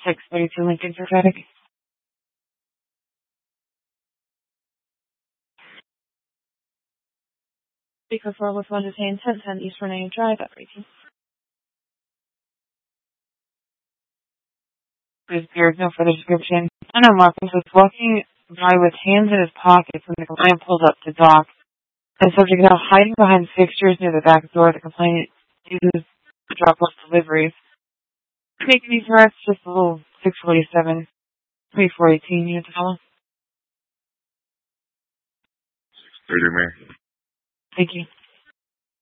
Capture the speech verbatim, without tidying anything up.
six thirty-two Lincoln for traffic. Speaker four with one to ten, ten, ten East Renee Drive, operating. There's no further description. I know Marcus was walking by with hands in his pockets when the complainant pulled up to dock. The subject now hiding behind fixtures near the back door. The complainant uses drop-off deliveries. Making these arrests just a little six forty-seven, three four eighteen units follow. Later, man. Thank you.